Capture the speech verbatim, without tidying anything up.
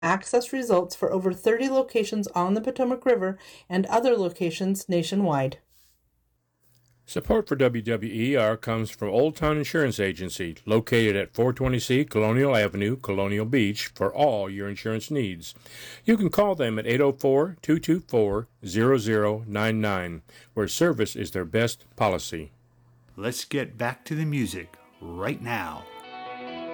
access results for over thirty locations on the Potomac River and other locations nationwide. Support for W W E R comes from Old Town Insurance Agency, located at four twenty C Colonial Avenue, Colonial Beach, for all your insurance needs. You can call them at eight oh four, two two four, zero zero nine nine, where service is their best policy. Let's get back to the music right now.